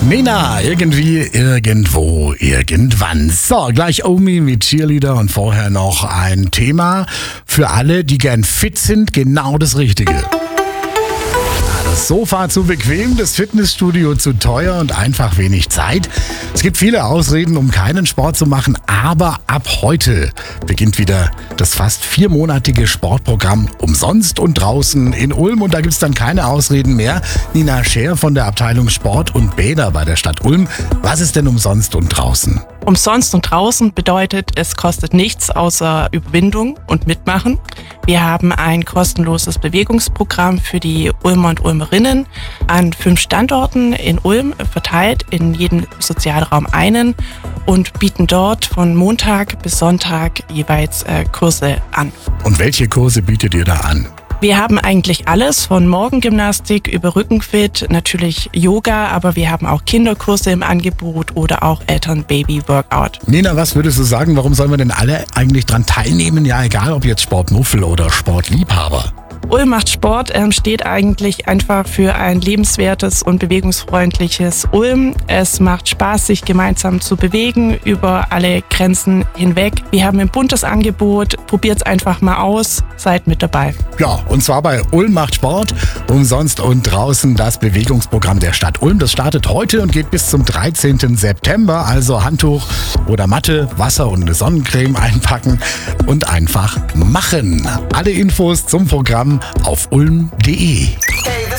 Nena, irgendwie, irgendwo, irgendwann. So, gleich Omi mit Cheerleader und vorher noch ein Thema für alle, die gern fit sind, genau das Richtige. Das Sofa zu bequem, das Fitnessstudio zu teuer und einfach wenig Zeit. Es gibt viele Ausreden, um keinen Sport zu machen, aber ab heute beginnt wieder das fast 4-monatige Sportprogramm umsonst und draußen in Ulm und da gibt es dann keine Ausreden mehr. Nina Scher von der Abteilung Sport und Bäder bei der Stadt Ulm. Was ist denn umsonst und draußen? Umsonst und draußen bedeutet, es kostet nichts außer Überwindung und Mitmachen. Wir haben ein kostenloses Bewegungsprogramm für die Ulmer und Ulmerinnen an 5 Standorten in Ulm verteilt, in jedem Sozialraum einen und bieten dort von Montag bis Sonntag jeweils Kurse an. Und welche Kurse bietet ihr da an? Wir haben eigentlich alles, von Morgengymnastik über Rückenfit, natürlich Yoga, aber wir haben auch Kinderkurse im Angebot oder auch Eltern-Baby-Workout. Nina, was würdest du sagen, warum sollen wir denn alle eigentlich dran teilnehmen? Ja, egal ob jetzt Sportmuffel oder Sportliebhaber. Ulm macht Sport steht eigentlich einfach für ein lebenswertes und bewegungsfreundliches Ulm. Es macht Spaß, sich gemeinsam zu bewegen über alle Grenzen hinweg. Wir haben ein buntes Angebot, probiert's einfach mal aus, seid mit dabei. Ja, und zwar bei Ulm macht Sport, umsonst und draußen das Bewegungsprogramm der Stadt Ulm. Das startet heute und geht bis zum 13. September. Also Handtuch oder Matte, Wasser und eine Sonnencreme einpacken und einfach machen. Alle Infos zum Programm auf ulm.de.